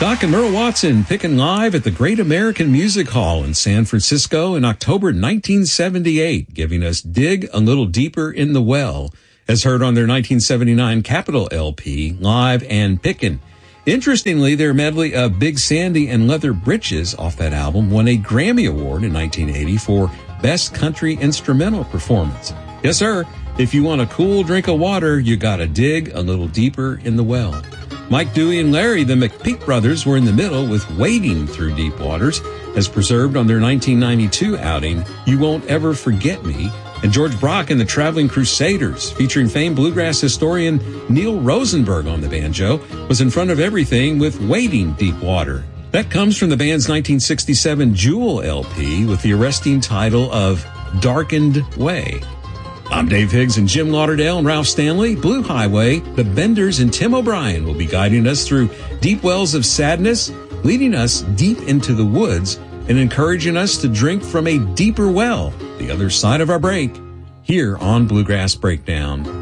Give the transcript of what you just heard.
Doc and Merle Watson picking live at the Great American Music Hall in San Francisco in October 1978, giving us Dig a Little Deeper in the Well, as heard on their 1979 Capitol LP, Live and Pickin'. Interestingly, their medley of Big Sandy and Leather Britches off that album won a Grammy Award in 1980 for Best Country Instrumental Performance. Yes, sir. If you want a cool drink of water, you gotta dig a little deeper in the well. Mike, Dewey, and Larry, the McPeak brothers, were in the middle with Wading Through Deep Waters, as preserved on their 1992 outing, You Won't Ever Forget Me. And George Brock and the Traveling Crusaders, featuring famed bluegrass historian Neil Rosenberg on the banjo, was in front of everything with Wading Deep Water. That comes from the band's 1967 Jewel LP with the arresting title of Darkened Way. I'm Dave Higgs, and Jim Lauderdale and Ralph Stanley, Blue Highway, the Benders, and Tim O'Brien will be guiding us through deep wells of sadness, leading us deep into the woods, and encouraging us to drink from a deeper well, the other side of our break, here on Bluegrass Breakdown.